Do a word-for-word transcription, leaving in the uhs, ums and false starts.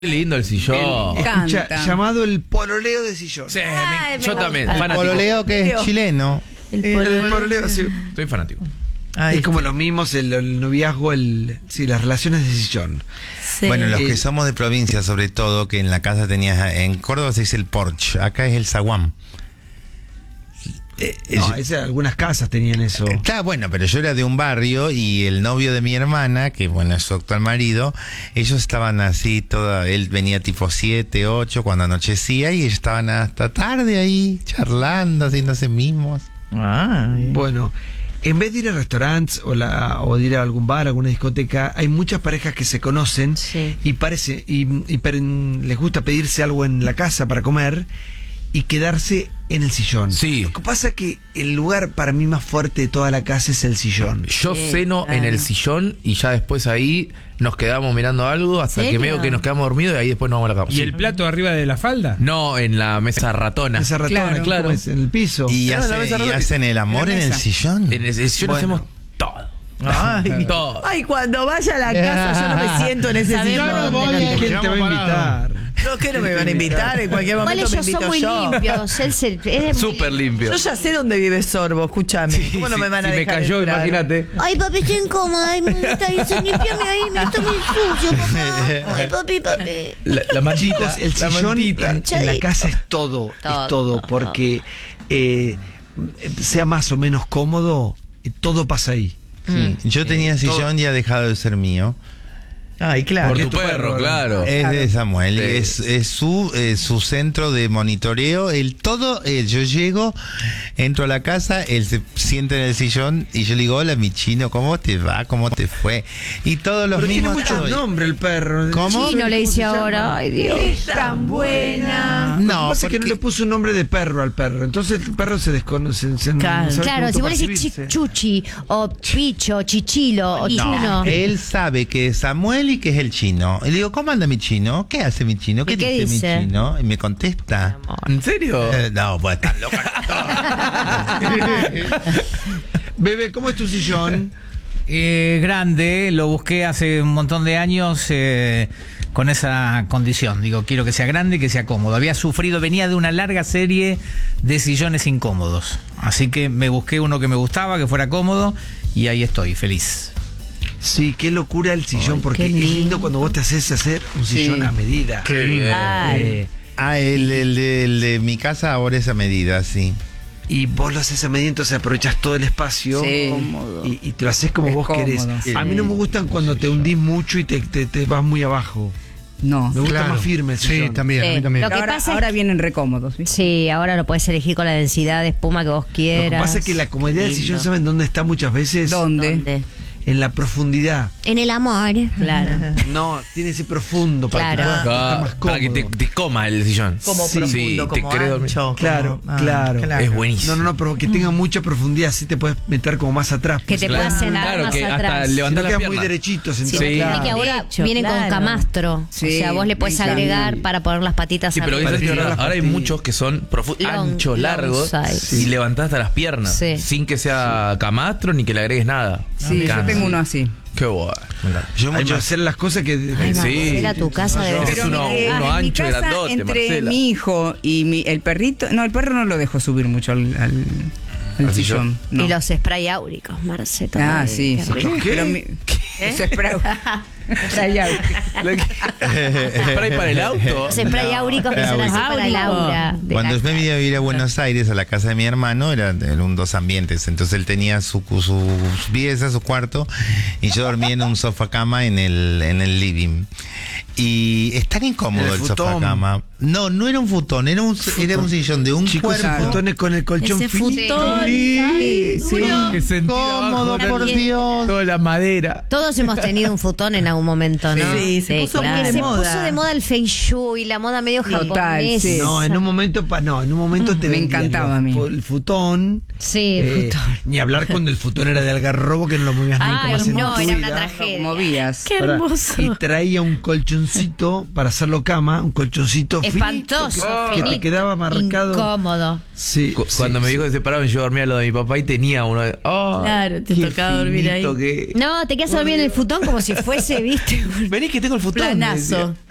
Qué lindo el sillón. El, escucha, Canta. llamado el pololeo de sillón. Sí, Ay, me- me yo gusta. también. El Fanático. Pololeo que es chileno. El El pololeo. pololeo, sí. Soy fanático. Ay, Es como los mismos, el, el noviazgo, el, sí, las relaciones de sillón. Sí. Bueno, los Eh, que somos de provincia, sobre todo, que en la casa tenías, en Córdoba se dice el porche, acá es el zaguán. Eh, No, es- ese- algunas casas tenían eso. Está bueno, pero yo era de un barrio y el novio de mi hermana, que bueno, es su actual marido, ellos estaban así, toda, él venía tipo siete, ocho cuando anochecía y ellos estaban hasta tarde ahí, charlando, haciéndose mismos. Bueno, en vez de ir a restaurantes o, la, o de ir a algún bar, alguna discoteca, hay muchas parejas que se conocen Sí. y parece y, y per- les gusta pedirse algo en la casa para comer y quedarse en el sillón. Sí. Lo que pasa es que el lugar para mí más fuerte de toda la casa es el sillón. Yo Sí, ceno claro. en el sillón y ya después ahí nos quedamos mirando algo hasta que ¿Serio? medio que nos quedamos dormidos y ahí después nos vamos a la cama. ¿Y Sí. el plato arriba de la falda? No, en la mesa ratona. Esa ratona, Claro, claro, claro. es en el piso. Y, Claro, hace- la mesa y redonda. hacen el amor En en la el mesa. sillón. En el sillón Bueno. hacemos todo. Ay. Todo. Ay, cuando vaya a la casa yo no me siento en ese Sabemos sillón. dónde lo ¿Quién te va a invitar? No, que no me van a invitar, en cualquier Igual momento me ellos son invito muy yo. limpios. Él se, él es muy Súper limpio. Yo ya sé dónde vive Sorbo, escúchame. ¿Cómo no Sí, me van a si me dejar cayó, entrar? imagínate. Ay, papi, estoy incómoda. Ay, me gusta irse, limpiame ahí, me está muy sucio, papá. Ay, papi, papi. La, la mantita, Chicos, el la sillón mantita. en, en la casa es todo, Todo. es todo, porque eh, sea más o menos cómodo, eh, todo pasa ahí. Sí. Yo tenía sillón y ha dejado de ser mío. Ay, claro. Por Porque tu tu perro, perro, claro. Es de Samuel, Sí. es, es su eh, su centro de monitoreo. El todo, eh, yo llego, entro a la casa, él se sienta en el sillón y yo le digo, hola mi chino, ¿cómo te va? ¿Cómo te fue? Y todos los Pero tiene mismos. muchos todo. nombres el perro. ¿Cómo? Chino le dice se ahora. llama? Ay, Dios. Tan buena. Lo que No, pasa es que no porque- le puso un nombre de perro al perro, entonces el perro se desconoce. Se, Claro. no sabe Claro, cómo si vos le decís percibirse. chi- Chuchi, o Picho, Chichilo, o Chino. él sabe que es Samuel y que es el chino. Y le digo, ¿cómo anda mi chino? ¿Qué hace mi chino? ¿Qué, ¿Y qué dice, dice? mi chino? Y me contesta. ¿En serio? Eh, no, pues estás loca. Bebé, ¿cómo es tu sillón? Eh, grande, lo busqué hace un montón de años eh, con esa condición. Digo, quiero que sea grande y que sea cómodo. Había sufrido, venía de una larga serie de sillones incómodos. Así que me busqué uno que me gustaba, que fuera cómodo, y ahí estoy, feliz. Sí, qué locura el sillón, Ay, porque qué es lindo lindo. cuando vos te haces hacer un sillón a medida. Qué bien. Eh, Ah, el, el de- el de mi casa ahora es a medida, sí. y vos lo haces a medida, entonces aprovechás todo el espacio Sí. y, y te lo haces como Es vos cómodo, querés. sí. A mí no me gustan cuando te hundís mucho y te, te, te vas muy abajo. No. Me gusta Claro. más firme el sillón. Sí, también, a Sí. mí también. Lo que ahora, pasa es ahora que- vienen recómodos. ¿viste? Sí, ahora lo puedes elegir con la densidad de espuma que vos Lo que quieras. pasa es que la comodidad del Lindo. sillón, ¿saben dónde está muchas veces? ¿Dónde? ¿Dónde? En la profundidad. En el amor. Claro. No, tiene ese profundo para Claro. que puedas estar Ah, más para que te, cómodo. te coma el sillón. Como Sí. profundo, Sí, te como querés dormir. ancho. Claro, como- ah, claro. Es buenísimo. No, no, no, pero que tenga mucha profundidad, así te puedes meter como más atrás. Que te porque puedas si cenar Claro, más que hasta atrás. no levantar las quedan muy piernas. derechitos. Sí, Entonces, Sí. tiene claro. que ahora Derecho, vienen con claro. camastro. Sí, o sea, vos le puedes me encanta. agregar para poner las patitas Sí, pero arriba. eso es Para verdad. las Ahora hay patillas. muchos que son profu- Long- anchos, long largos, size. y levantás hasta las piernas, Sí. sin que sea camastro ni que le agregues nada. Sí, Me yo encanta. tengo uno así. Qué bueno. Me encanta. Yo Hay que mucho- hacer las cosas que... Ay, Sí. Marcela, tu casa debe Ese ser. es uno- eh, uno en mi ancho y casa, grandote, entre Marcela. mi hijo y mi, el perrito, no, el perro no lo dejo subir mucho al, al, al ¿Al sillón. No. Y los spray áuricos, Marcela. Ah, sí, sí. Pero mi, eso es para, spray out. ¿Spray para el auto? Los spray áuricos que son así para el aura. de Cuando la yo me vine a vivir a Buenos Aires, a la casa de mi hermano, eran, eran dos ambientes. Entonces él tenía su, su pieza, su cuarto, y yo dormía en un sofá cama en el, en el living. Y es tan incómodo El el, futón. sofá cama. No, no era un futón, era un, era un sillón de un Chicos, cuerpo. esos futones con el colchón Ese finito. futón. Sí, sí. Qué sentido Cómodo, abajo, por ¿no? Dios. Toda la madera. Todos hemos tenido un futón en algún momento, ¿no? Sí, se puso muy de Se moda. puso de moda el feng shui, la moda medio Total, japonesa. sí. No, en un momento, pa, no, en un momento te Me vendían encantaba los- a mí. El futón. Sí, el eh, futón. Ni hablar cuando el futón era de algarrobo, que no lo movías nunca Ay, más en no, tu era vida. una tragedia. Movías. Qué Pará. hermoso. Y traía un colchoncito para hacerlo cama, un colchoncito Espantoso, finito, que, que te finito, quedaba marcado. incómodo. Sí, Cu- sí, Cuando me sí. dijo que se separaban, yo dormía a lo de mi papá y tenía uno de. Oh, Claro, te qué tocaba dormir ahí. finito que- No, te quedas a dormir en el futón como si fuese, viste, un Vení que tengo el futón. Planazo. me decía.